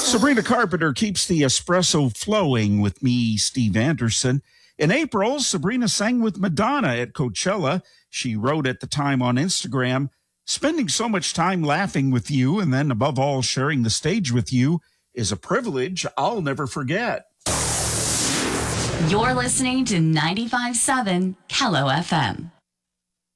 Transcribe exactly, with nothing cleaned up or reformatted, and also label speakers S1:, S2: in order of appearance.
S1: Sabrina Carpenter keeps the espresso flowing with me, Steve Anderson. In April, Sabrina sang with Madonna at Coachella. She wrote at the time on Instagram, "Spending so much time laughing with you and then above all sharing the stage with you is a privilege I'll never forget."
S2: You're listening to ninety-five point seven Kello F M.